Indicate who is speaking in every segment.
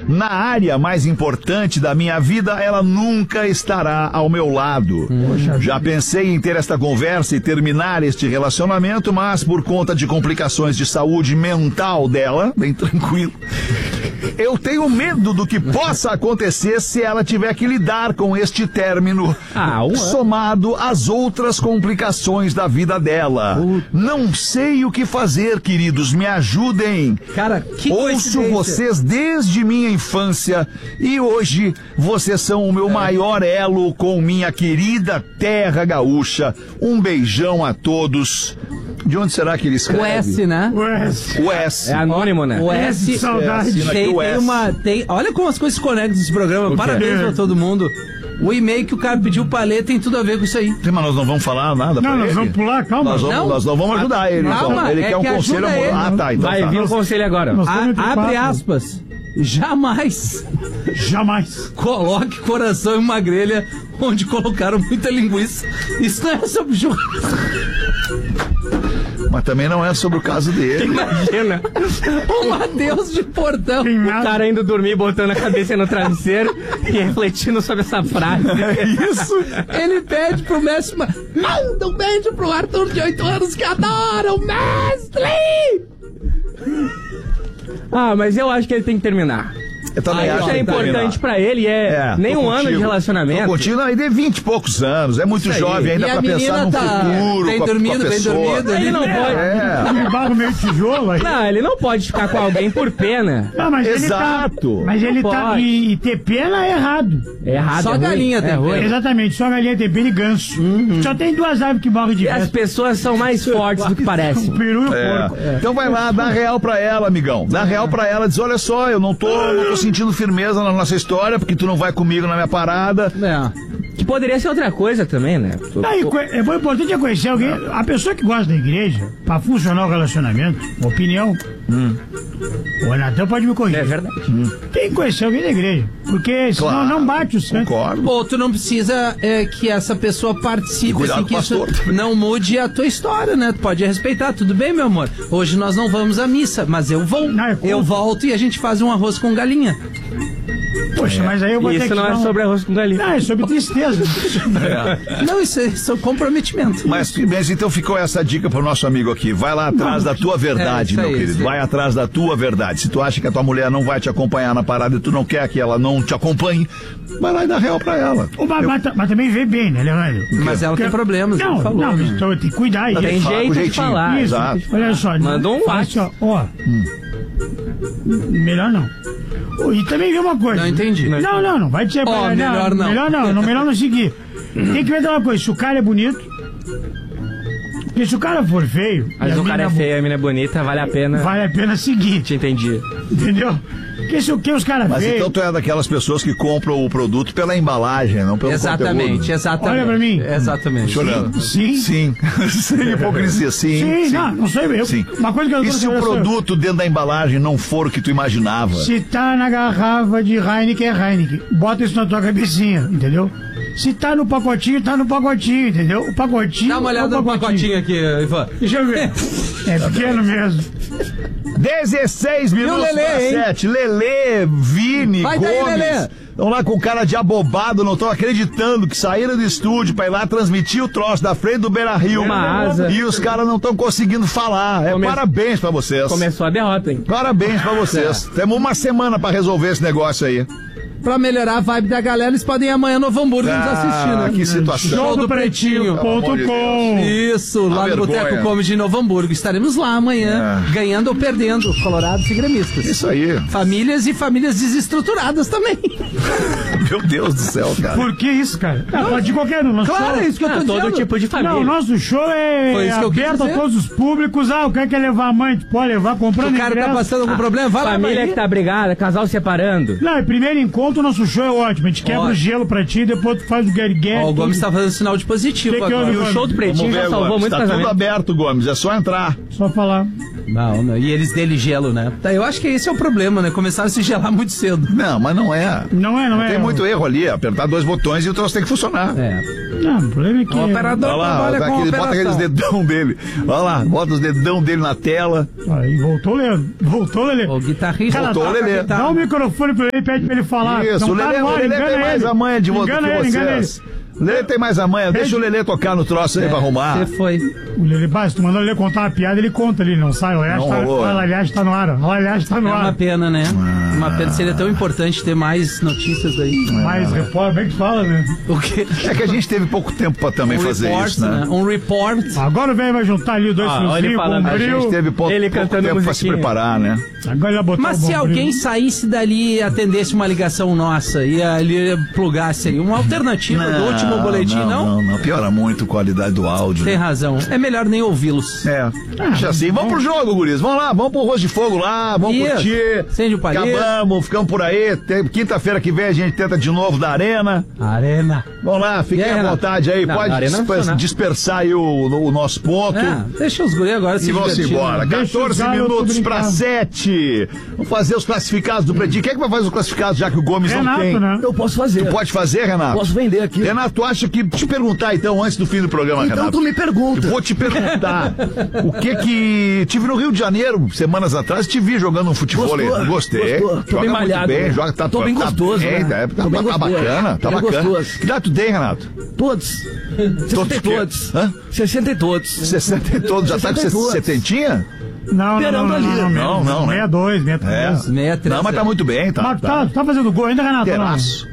Speaker 1: na área mais importante da minha vida, ela nunca estará ao meu lado. Já pensei em ter esta conversa e terminar este relacionamento, mas por conta de complicações de saúde mental dela, bem tranquilo, eu tenho medo do que possa acontecer se ela tiver que lidar com este término, somado às outras complicações da vida dela. Não sei o que fazer, queridos, me ajudem.
Speaker 2: Cara, que
Speaker 1: Ouço vocês desde minha infância e hoje vocês são o meu maior elo com minha querida terra gaúcha. Um beijão a todos. De onde será que ele escreve?
Speaker 2: O S, né?
Speaker 1: O S.
Speaker 3: É anônimo, né?
Speaker 2: O S.
Speaker 4: Saudade.
Speaker 2: Olha como as coisas se conectam nesse programa. Parabéns pra todo mundo. O e-mail que o cara pediu pra ler tem tudo a ver com isso aí.
Speaker 1: Mas nós não vamos falar nada pra ele?
Speaker 4: Nós vamos pular, calma.
Speaker 1: Nós não vamos ajudar ele.
Speaker 2: Calma,
Speaker 1: então. Ele quer um conselho amoroso. Tá, então
Speaker 3: vai vir o conselho agora.
Speaker 2: Abre aspas. Jamais coloque coração em uma grelha onde colocaram muita linguiça. Isso não é sobre churrasco.
Speaker 1: Mas também não é sobre o caso dele.
Speaker 3: Imagina.
Speaker 2: O Matheus de Portão.
Speaker 3: O cara indo dormir, botando a cabeça no travesseiro e refletindo sobre essa frase.
Speaker 1: É isso.
Speaker 2: Ele pede pro mestre, manda um beijo pro Arthur de 8 anos que adora o mestre.
Speaker 3: Mas eu acho que ele tem que terminar.
Speaker 1: Eu também acho
Speaker 3: isso
Speaker 1: que
Speaker 3: é importante pra ele, nem um ano de relacionamento.
Speaker 1: Tô contigo, ele tem 20 e poucos anos, é muito jovem ainda pra pensar no futuro.
Speaker 2: Bem dormido.
Speaker 3: Ele não pode.
Speaker 4: No meio de tijolo aí.
Speaker 3: Não, ele não pode ficar com alguém por pena.
Speaker 4: Não, mas
Speaker 1: exato.
Speaker 4: Ele tá. E ter pena é errado.
Speaker 3: É errado.
Speaker 2: Só galinha tem pena.
Speaker 4: Exatamente, só galinha tem pena e ganso. Só tem 2 aves que morrem de
Speaker 3: E as
Speaker 4: resto.
Speaker 3: pessoas são mais fortes do que parecem.
Speaker 4: O peru e o porco.
Speaker 1: Então vai lá, dá real pra ela, amigão. Dá real pra ela, diz, olha só, eu não tô sentindo firmeza na nossa história, porque tu não vai comigo na minha parada.
Speaker 3: Que poderia ser outra coisa também, né?
Speaker 4: O importante é conhecer alguém. A pessoa que gosta da igreja, pra funcionar o relacionamento, opinião. O Renatão pode me corrigir.
Speaker 3: É verdade.
Speaker 4: Tem que conhecer alguém da igreja. Porque senão não bate o santo.
Speaker 1: Concordo.
Speaker 2: Pô, tu não precisa que essa pessoa participe,
Speaker 1: Cuidado
Speaker 2: assim, que isso
Speaker 1: pastor.
Speaker 2: não mude a tua história, né? Tu pode respeitar, tudo bem, meu amor? Hoje nós não vamos à missa, mas eu vou. Eu volto e a gente faz um arroz com galinha.
Speaker 4: Poxa, mas aí eu vou ter que...
Speaker 3: Isso não é sobre arroz com galinha.
Speaker 4: Não, é sobre tristeza.
Speaker 2: Não, isso é comprometimento.
Speaker 1: Mas então ficou essa dica pro nosso amigo aqui. Vai lá atrás da tua verdade, meu querido. Vai atrás da tua verdade. Se tu acha que a tua mulher não vai te acompanhar na parada e tu não quer que ela não te acompanhe, vai lá e dá real pra ela.
Speaker 4: Mas também vê bem, né, Leandro?
Speaker 2: Mas ela tem problemas,
Speaker 4: não,
Speaker 2: ele falou.
Speaker 4: Não,
Speaker 2: né?
Speaker 4: então tem que cuidar.
Speaker 3: Tem jeito de falar.
Speaker 4: Isso,
Speaker 1: exato.
Speaker 4: Olha só.
Speaker 3: Mandou um WhatsApp.
Speaker 4: Ó. Melhor não. E também vê uma coisa.
Speaker 2: Não entendi.
Speaker 4: Não vai te separar.
Speaker 2: Melhor não.
Speaker 4: Melhor não seguir. Tem que ver uma coisa, se o cara é bonito. Porque se o cara for feio.
Speaker 3: Mas o cara é feio e a mina é bonita, vale a pena.
Speaker 4: Vale a pena seguir.
Speaker 3: Te entendi.
Speaker 4: Entendeu? Porque se o que os caras
Speaker 1: Mas
Speaker 4: feios.
Speaker 1: então tu é daquelas pessoas que compram o produto pela embalagem, não pelo conteúdo.
Speaker 2: Exatamente.
Speaker 4: Olha pra mim.
Speaker 2: Exatamente.
Speaker 1: Chorando.
Speaker 4: Sim.
Speaker 1: Sem hipocrisia, sim.
Speaker 4: Não sei eu.
Speaker 1: Sim.
Speaker 4: Uma coisa que eu
Speaker 1: E se o produto dentro da embalagem não for o que tu imaginava?
Speaker 4: Se tá na garrafa de Heineken, é Heineken. Bota isso na tua cabecinha, entendeu? Se tá no pacotinho, entendeu? O pacotinho.
Speaker 2: Dá uma olhada no pacotinho aqui, Ivan.
Speaker 4: Deixa eu ver. É pequeno mesmo.
Speaker 1: 16 minutos para 7. Lelê, Vini,
Speaker 2: Vai
Speaker 1: Gomes.
Speaker 2: daí, Lelê.
Speaker 1: Estão lá com cara de abobado, não estão acreditando que saíram do estúdio pra ir lá transmitir o troço da frente do Beira-Rio.
Speaker 3: Uma asa.
Speaker 1: E os caras não estão conseguindo falar. Parabéns pra vocês.
Speaker 3: Começou a derrota, hein?
Speaker 1: Parabéns pra vocês. Temos uma semana pra resolver esse negócio aí.
Speaker 2: Pra melhorar a vibe da galera, eles podem ir amanhã no Novo Hamburgo nos assistir, né?
Speaker 1: Que situação.
Speaker 2: Show do Pretinho.com. Isso, lá no Boteco Comedy de Novo Hamburgo. Estaremos lá amanhã, ganhando ou perdendo, colorados e gremistas.
Speaker 1: Isso aí.
Speaker 2: Famílias e famílias desestruturadas também.
Speaker 1: Meu Deus do céu, cara.
Speaker 4: Por que isso, cara? Pode de qualquer um.
Speaker 2: Claro, é isso que eu tô dizendo.
Speaker 3: Todo tipo de família.
Speaker 4: Não, o nosso show é aberto a todos os públicos. O cara quer levar a mãe, tu pode levar comprando.
Speaker 2: O cara tá passando algum problema, vai lá.
Speaker 3: Família que tá brigada, casal separando.
Speaker 4: Não, em primeiro encontro, o nosso show é ótimo. A gente quebra o gelo pra ti, depois tu faz o get-get.
Speaker 2: O Gomes tá fazendo sinal de positivo agora.
Speaker 3: E o show do Pretinho já salvou muito
Speaker 1: casamento. Tá tudo aberto, Gomes, é só entrar.
Speaker 4: Só falar.
Speaker 2: Não, e eles dele gelo, né? Eu acho que esse é o problema, né? Começaram a se gelar muito cedo.
Speaker 1: Não, mas não é.
Speaker 4: Não é.
Speaker 1: Tem muito erro ali, apertar 2 botões e o troço tem que funcionar.
Speaker 4: Não, o problema é que...
Speaker 2: O operador
Speaker 1: Olha lá,
Speaker 2: trabalha com
Speaker 1: bota aqueles dedão dele. Olha lá, bota os dedão dele na tela.
Speaker 4: Aí voltou o Lelê.
Speaker 2: O guitarrista.
Speaker 4: Cara,
Speaker 1: Voltou o Lelê.
Speaker 4: Dá o microfone pra ele e pede pra ele falar.
Speaker 1: Isso,
Speaker 4: Não
Speaker 1: o Lelê,
Speaker 4: tá no ar,
Speaker 1: o Lelê tem mais a manha de
Speaker 4: engana ele.
Speaker 1: vocês. O Lelê tem mais a manha, deixa o Lelê tocar no troço aí pra arrumar.
Speaker 2: Você foi.
Speaker 4: O Lelê, se tu mandou ele contar uma piada, ele conta ali, não sai. Aliás, tá no ar. Aliás, tá no
Speaker 2: É uma
Speaker 4: ar.
Speaker 2: pena, né? Uma pena. Seria tão importante ter mais notícias aí.
Speaker 4: Mais repórter, bem que fala, né?
Speaker 2: O quê?
Speaker 1: É que a gente teve pouco tempo pra também fazer
Speaker 2: report,
Speaker 1: isso, né?
Speaker 2: Um report.
Speaker 4: Agora o velho vai juntar ali os dois
Speaker 3: olha ele
Speaker 4: fiozinhos com
Speaker 3: falando,
Speaker 4: um
Speaker 1: A gente
Speaker 4: bril.
Speaker 1: teve pouco
Speaker 3: cantando
Speaker 1: tempo pra se
Speaker 3: musiquinha.
Speaker 1: preparar, né?
Speaker 4: Agora ele vai botar
Speaker 2: Mas
Speaker 4: o
Speaker 2: se
Speaker 4: bom
Speaker 2: alguém
Speaker 4: bril.
Speaker 2: saísse dali e atendesse uma ligação nossa e ali plugasse aí uma alternativa do último boletim, não?
Speaker 1: Não, piora muito a qualidade do áudio.
Speaker 2: Tem razão. É melhor nem ouvi-los.
Speaker 1: Deixa assim, vamos pro jogo, guris. Vamos lá, vamos pro Rosto de Fogo lá, vamos
Speaker 2: Isso.
Speaker 1: curtir.
Speaker 2: Acende o palito.
Speaker 1: Acabamos, ficamos por aí. Quinta-feira que vem a gente tenta de novo da Arena.
Speaker 2: Arena.
Speaker 1: Vamos lá, fiquem
Speaker 2: E aí,
Speaker 1: à
Speaker 2: Renato?
Speaker 1: vontade aí.
Speaker 3: Não,
Speaker 1: Pode
Speaker 3: na Arena funciona.
Speaker 1: dispersar aí o nosso ponto.
Speaker 2: Deixa os guri agora se
Speaker 1: E vamos
Speaker 2: divertir,
Speaker 1: embora.
Speaker 2: né?
Speaker 1: 14
Speaker 4: garoto
Speaker 1: minutos
Speaker 4: brincar.
Speaker 1: pra 7. Vamos fazer os classificados do Pretinho. Quem é que vai fazer os classificados, já que o Gomes não tem?
Speaker 4: Renato, né?
Speaker 5: Eu posso fazer.
Speaker 1: Pode fazer, Renato?
Speaker 5: Posso vender aqui.
Speaker 1: Renato, tu acha que... Te perguntar, então, antes do fim do programa,
Speaker 5: Então
Speaker 1: Renato.
Speaker 5: tu me pergunta.
Speaker 1: Vou te perguntar. O que... Tive no Rio de Janeiro, semanas atrás, te vi jogando um futebol.
Speaker 5: Gostou?
Speaker 1: Gostei.
Speaker 5: Gostou. Tô
Speaker 1: Joga
Speaker 5: bem
Speaker 1: muito
Speaker 5: malhado,
Speaker 1: bem,
Speaker 5: né?
Speaker 1: joga,
Speaker 5: Tô bem gostoso,
Speaker 1: bem,
Speaker 5: né?
Speaker 1: Tá
Speaker 5: Tô bem gostoso.
Speaker 1: bacana, tá
Speaker 5: Bem
Speaker 1: bacana.
Speaker 5: gostoso.
Speaker 1: Que idade tu tem, Renato?
Speaker 5: Todos. 60 e
Speaker 1: quê?
Speaker 5: todos.
Speaker 1: Hã?
Speaker 5: 60 e todos.
Speaker 1: 60 e todos. Já tá com
Speaker 5: 60 e todos.
Speaker 1: setentinha?
Speaker 4: Não,
Speaker 5: Esperando ali.
Speaker 1: Não, né?
Speaker 4: 62, 63.
Speaker 2: 63.
Speaker 1: Não, mas tá muito bem, tá.
Speaker 4: Mas tá fazendo gol ainda, Renato?
Speaker 1: Inteiraço.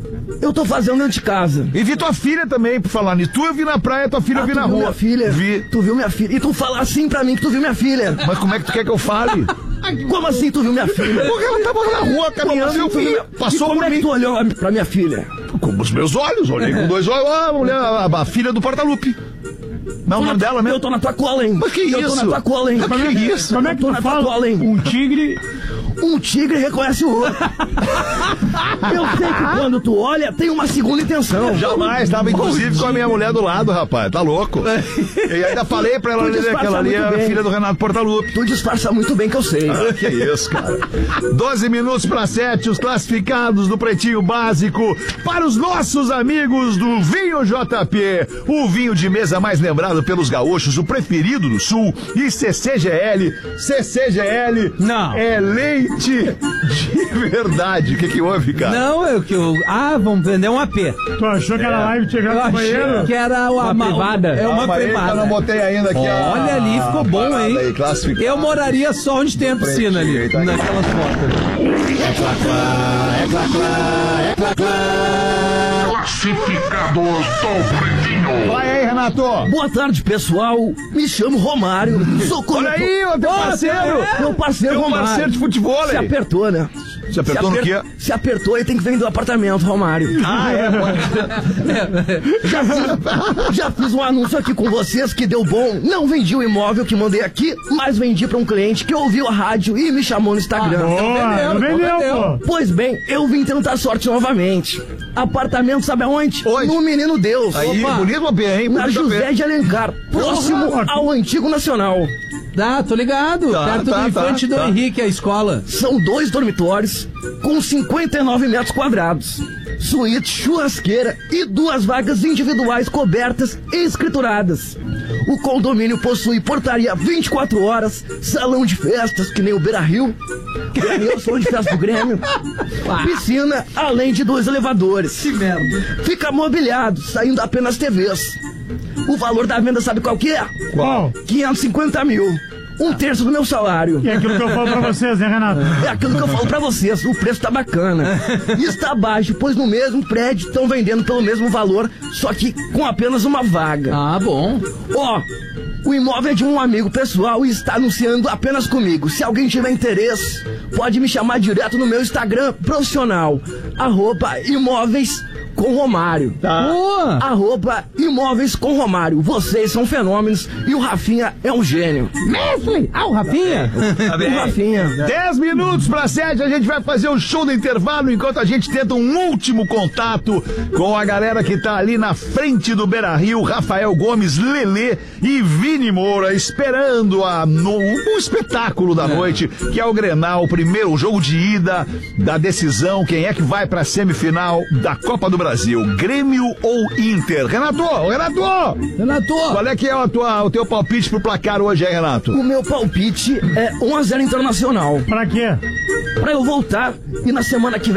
Speaker 5: Eu tô fazendo dentro de casa.
Speaker 1: E vi tua filha também, por falar nisso. Tu eu vi na praia, tua filha eu vi
Speaker 5: tu
Speaker 1: na
Speaker 5: viu
Speaker 1: rua.
Speaker 5: minha filha?
Speaker 1: Vi.
Speaker 5: Tu viu minha filha? E tu fala assim pra mim que tu viu minha filha.
Speaker 1: Mas como é que tu quer que eu fale?
Speaker 5: Como assim tu viu minha filha?
Speaker 1: Porque ela tava na rua caminhando e eu
Speaker 5: tu viu
Speaker 1: vi.
Speaker 5: minha-
Speaker 1: Passou
Speaker 5: e como
Speaker 1: por
Speaker 5: é que
Speaker 1: mim.
Speaker 5: tu olhou pra minha filha?
Speaker 1: Com os meus olhos, olhei com 2 olhos. Ah, a mulher, a filha do Portalupe. Não, o nome dela
Speaker 5: Eu
Speaker 1: mesmo.
Speaker 5: tô na tua cola, hein?
Speaker 1: Mas que
Speaker 5: Eu tô
Speaker 1: isso?
Speaker 5: na tua cola, hein?
Speaker 1: Mas que isso?
Speaker 4: Como é que
Speaker 5: Eu tô
Speaker 4: tu
Speaker 5: na tua
Speaker 4: fala?
Speaker 5: cola, hein?
Speaker 4: Um tigre...
Speaker 5: Um tigre reconhece o outro. Eu sei que quando tu olha, tem uma segunda intenção.
Speaker 1: Jamais, estava inclusive com a minha mulher do lado, rapaz. Tá louco? E ainda falei pra ela
Speaker 5: Tu
Speaker 1: ali,
Speaker 5: disfarça
Speaker 1: aquela ali é
Speaker 5: muito
Speaker 1: a
Speaker 5: bem.
Speaker 1: filha do Renato Portalupe.
Speaker 5: Tu disfarça muito bem que eu sei.
Speaker 1: Que isso, cara. 12 minutos para 7, os classificados do Pretinho Básico para os nossos amigos do Vinho JP. O vinho de mesa mais lembrado pelos gaúchos, o preferido do Sul. E CCGL. CCGL
Speaker 2: Não.
Speaker 1: é leite de verdade. O que houve, cara?
Speaker 2: Não, vamos vender um AP.
Speaker 4: Tu achou que era live chegando
Speaker 2: Eu
Speaker 4: no
Speaker 2: achei
Speaker 4: banheiro?
Speaker 2: que era uma
Speaker 3: privada.
Speaker 2: É uma
Speaker 1: Calma aí, que
Speaker 2: privada.
Speaker 1: eu não botei ainda aqui.
Speaker 2: Olha ali, ficou bom,
Speaker 1: parada
Speaker 2: hein?
Speaker 1: aí, classificado.
Speaker 2: Eu moraria só onde tem a piscina ali,
Speaker 1: Pretinho, tá aqui.
Speaker 2: naquelas fotos.
Speaker 6: Classificados do Pretinho.
Speaker 1: Vai aí, Renato.
Speaker 5: Boa tarde, pessoal. Me chamo Romário. Sou
Speaker 1: Olha aí, o teu parceiro.
Speaker 5: Meu parceiro
Speaker 1: Teu
Speaker 5: Romário.
Speaker 1: parceiro de futebol,
Speaker 5: Se
Speaker 1: hein?
Speaker 5: apertou, né?
Speaker 1: Se apertou no quê?
Speaker 5: Se apertou e tem que vender o apartamento, Romário.
Speaker 1: Ah,
Speaker 5: Já fiz um anúncio aqui com vocês que deu bom. Não vendi o imóvel que mandei aqui, mas vendi pra um cliente que ouviu a rádio e me chamou no Instagram.
Speaker 4: Boa, não vendeu, pô.
Speaker 5: Pois bem, eu vim tentar sorte novamente. Apartamento, sabe aonde?
Speaker 1: Onde?
Speaker 5: No Menino Deus.
Speaker 1: Aí, bonito bem, hein?
Speaker 5: Na
Speaker 1: Bonito
Speaker 5: José
Speaker 1: bem.
Speaker 5: de Alencar, próximo
Speaker 4: Porra.
Speaker 5: ao Antigo Nacional.
Speaker 2: Tô ligado.
Speaker 1: Tá,
Speaker 2: Perto
Speaker 1: tá,
Speaker 2: do Infante
Speaker 1: tá.
Speaker 2: do Henrique, a escola.
Speaker 5: São 2 dormitórios com 59 metros quadrados, suíte, churrasqueira e 2 vagas individuais cobertas e escrituradas. O condomínio possui portaria 24 horas, salão de festas, que nem o Beira-Rio, o salão de festa do Grêmio, piscina, além de 2 elevadores.
Speaker 2: Que merda.
Speaker 5: Fica mobiliado, saindo apenas TVs. O valor da venda sabe qual que é?
Speaker 4: Qual?
Speaker 5: 550 mil. 1/3 do meu salário.
Speaker 4: E é aquilo que eu falo pra vocês, né, Renato?
Speaker 5: É aquilo que eu falo pra vocês, o preço tá bacana. E está baixo, pois no mesmo prédio estão vendendo pelo mesmo valor, só que com apenas uma vaga.
Speaker 2: Bom.
Speaker 5: Ó, o imóvel é de um amigo pessoal e está anunciando apenas comigo. Se alguém tiver interesse, pode me chamar direto no meu Instagram profissional, @imóveis com Romário.
Speaker 1: Tá.
Speaker 2: Boa!
Speaker 5: Arroba Imóveis com Romário. Vocês são fenômenos e o Rafinha é um gênio.
Speaker 2: Mestre! Ah, o Rafinha?
Speaker 5: O Rafinha.
Speaker 1: 10 minutos para 7, a gente vai fazer o show do intervalo enquanto a gente tenta um último contato com a galera que tá ali na frente do Beira-Rio, Rafael Gomes, Lelê e Vini Moura, esperando o espetáculo da noite, que é o Grenal, o primeiro jogo de ida da decisão, quem é que vai pra semifinal da Copa do Brasil, Grêmio ou Inter? Renato! Qual é que é o teu palpite pro placar hoje, aí, Renato?
Speaker 5: O meu palpite é 1-0 Internacional.
Speaker 4: Pra quê?
Speaker 5: Pra eu voltar e na semana que vem